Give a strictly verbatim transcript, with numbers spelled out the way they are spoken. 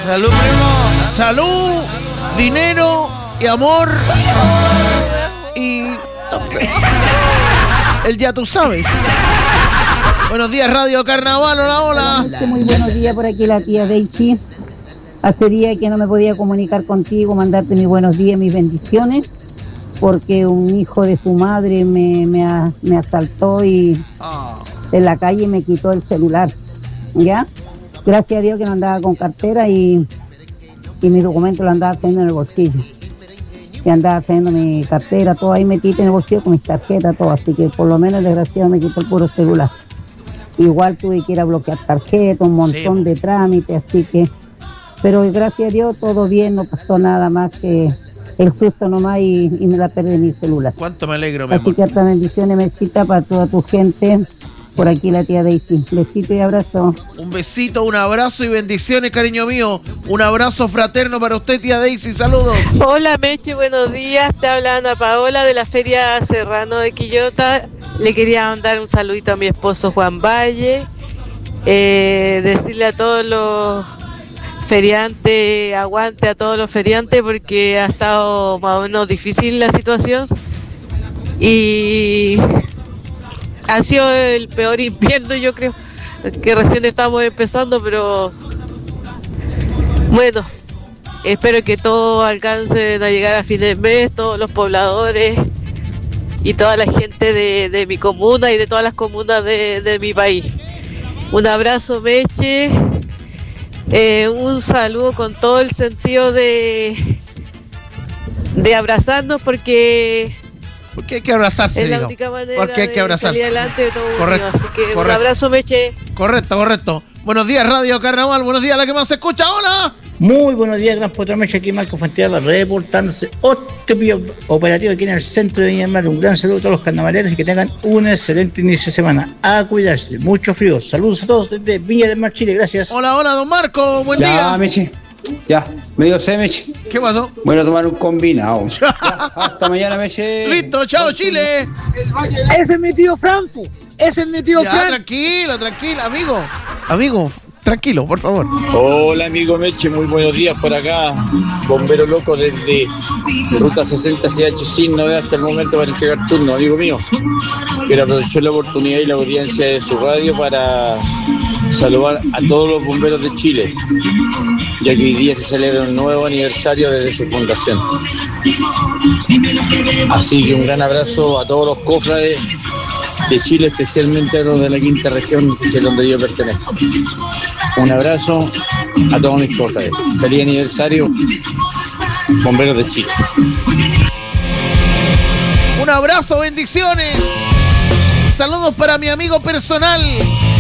Salud, primo. Salud, dinero y amor. Y el ya tú sabes. Buenos días, Radio Carnaval, hola, hola. Hola. Muy buenos días, por aquí la tía Daisy. Hace días que no me podía comunicar contigo, mandarte mis buenos días, mis bendiciones, porque un hijo de su madre me, me, a, me asaltó y oh. en la calle me quitó el celular, ¿ya? Gracias a Dios que no andaba con cartera y, y mi documento lo andaba haciendo en el bolsillo. Y andaba haciendo mi cartera, todo ahí metiste en el bolsillo con mis tarjetas, todo, así que por lo menos desgraciado me quitó el puro celular. Igual tuve que ir a bloquear tarjetas, un montón sí. de trámites, así que, pero gracias a Dios todo bien, no pasó nada más que el susto nomás y, y me la perdí mi celular. Cuánto me alegro, mi así amor. que hasta bendiciones, mesita para toda tu gente. Por aquí la tía Daisy. Besito y abrazo. Un besito, un abrazo y bendiciones, cariño mío. Un abrazo fraterno para usted, tía Daisy. Saludos. Hola, Meche, buenos días. Te habla Ana Paola de la Feria Serrano de Quillota. Le quería mandar un saludito a mi esposo Juan Valle. Eh, decirle a todos los feriantes, aguante a todos los feriantes porque ha estado más o menos difícil la situación. Y... ha sido el peor invierno, yo creo, que recién estamos empezando, pero bueno, espero que todos alcancen a llegar a fin de mes, todos los pobladores y toda la gente de, de mi comuna y de todas las comunas de, de mi país. Un abrazo, Meche, eh, un saludo con todo el sentido de, de abrazarnos porque... Porque hay que abrazarse, es la digo. única manera Porque hay que abrazarse. de salir adelante de todo correcto, unido. Así que correcto. Un abrazo, Meche. Correcto, correcto. Buenos días, Radio Carnaval. Buenos días, la que más se escucha. ¡Hola! Muy buenos días, Gran Potro Meche. Aquí Marco Fuentealba reportándose otro operativo aquí en el centro de Viña del Mar. Un gran saludo a todos los carnavaleros y que tengan un excelente inicio de semana. A cuidarse. Mucho frío. Saludos a todos desde Viña del Mar, Chile. Gracias. Hola, hola, don Marco. Buen ya, día. Ya, Meche. Ya, medio sé, Meche. ¿Qué pasó? Voy a tomar un combinado. Ya, hasta mañana, Meche. Listo, chao, Chile. Ese es mi tío Franco. Ese es mi tío ya, Franco. Tranquilo, tranquilo, amigo. Amigo, tranquilo, por favor. Hola, amigo Meche, muy buenos días por acá. Bombero loco desde Ruta sesenta C H sin novedad hasta el momento para entregar turno, amigo mío. Quiero aprovechar la oportunidad y la audiencia de su radio para saludar a todos los bomberos de Chile, ya que hoy día se celebra un nuevo aniversario desde su fundación. Así que un gran abrazo a todos los cofrades de Chile, especialmente a los de la quinta región, que es donde yo pertenezco. Un abrazo a todos mis cofrades. Feliz aniversario, bomberos de Chile. Un abrazo, bendiciones. Saludos para mi amigo personal,